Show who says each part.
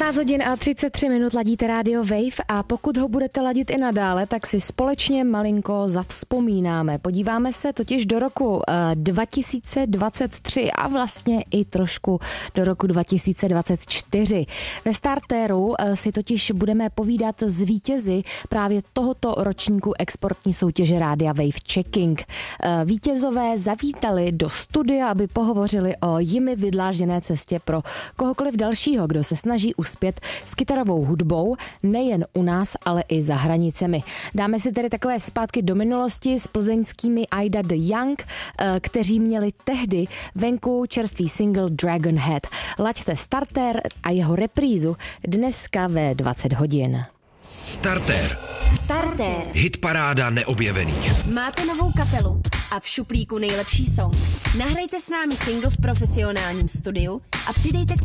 Speaker 1: 15 hodin a 33 minut ladíte rádio Wave a pokud ho budete ladit i nadále, tak si společně malinko zavzpomínáme. Podíváme se totiž do roku 2023 a vlastně i trošku do roku 2024. Ve Startéru si totiž budeme povídat s vítězi právě tohoto ročníku exportní soutěže rádia Wave Checking. Vítězové zavítali do studia, aby pohovořili o jimi vydlážděné cestě pro kohokoliv dalšího, kdo se snaží uspět s kytarovou hudbou, nejen u nás, ale i za hranicemi. Dáme si tedy takové zpátky do minulosti s plzeňskými Ida the Young, kteří měli tehdy venku čerstvý single Dragon Head. Laďte Startér a jeho reprízu dneska ve 20 hodin.
Speaker 2: Startér.
Speaker 3: Startér.
Speaker 2: Hitparáda neobjevených.
Speaker 3: Máte novou kapelu a v šuplíku nejlepší song. Nahrajte s námi single v profesionálním studiu a přidejte k